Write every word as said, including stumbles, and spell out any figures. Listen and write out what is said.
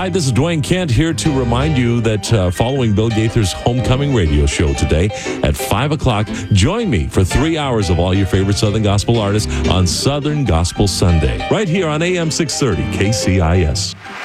Hi, this is Dwayne Kent here to remind you that uh, following Bill Gaither's Homecoming radio show today at five o'clock, join me for three hours of all your favorite Southern Gospel artists on Southern Gospel Sunday, right here on A M six thirty K C I S.